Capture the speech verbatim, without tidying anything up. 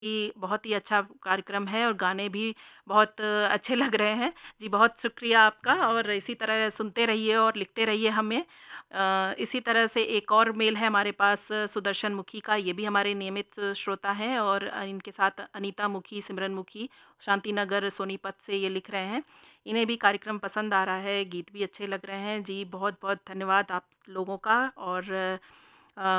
कि बहुत ही अच्छा कार्यक्रम है और गाने भी बहुत अच्छे लग रहे हैं। जी, बहुत शुक्रिया आपका और इसी तरह सुनते रहिए और लिखते रहिए हमें। अ, इसी तरह से एक और मेल है हमारे पास सुदर्शन मुखी का, ये भी हमारे नियमित श्रोता हैं और अ, इनके साथ अनीता मुखी, सिमरन मुखी, शांतिनगर सोनीपत से ये लिख रहे हैं। इन्हें भी कार्यक्रम पसंद आ रहा है, गीत भी अच्छे लग रहे हैं। जी, बहुत-बहुत धन्यवाद आप लोगों का और